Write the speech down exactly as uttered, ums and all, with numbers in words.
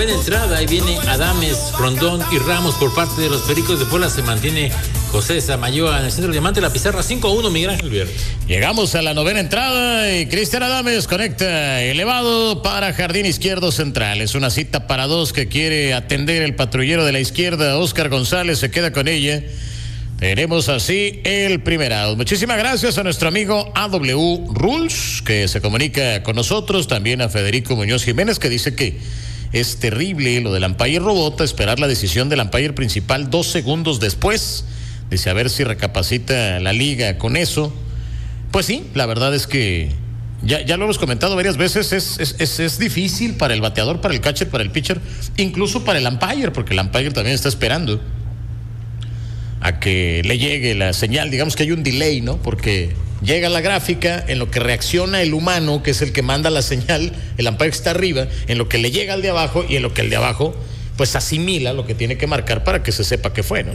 novena entrada. Ahí viene Adames, Rondón y Ramos por parte de los Pericos de Puebla. Se mantiene José Samayoa en el centro diamante. La pizarra cinco a uno, Miguel Ángel Vierre. Llegamos a la novena entrada y Cristian Adames conecta elevado para jardín izquierdo central. Es una cita para dos que quiere atender el patrullero de la izquierda. Oscar González se queda con ella. Tenemos así el primer out. Muchísimas gracias a nuestro amigo A W Rules, que se comunica con nosotros. También a Federico Muñoz Jiménez, que dice que es terrible lo del umpire robot, esperar la decisión del umpire principal dos segundos después. Dice a ver si recapacita la liga con eso. Pues sí, la verdad es que ya, ya lo hemos comentado varias veces, es, es, es, es difícil para el bateador, para el catcher, para el pitcher, incluso para el umpire, porque el umpire también está esperando a que le llegue la señal. Digamos que hay un delay, ¿no? Porque llega la gráfica, en lo que reacciona el humano, que es el que manda la señal, el umpire está arriba, en lo que le llega al de abajo y en lo que el de abajo pues asimila lo que tiene que marcar para que se sepa que fue, ¿no?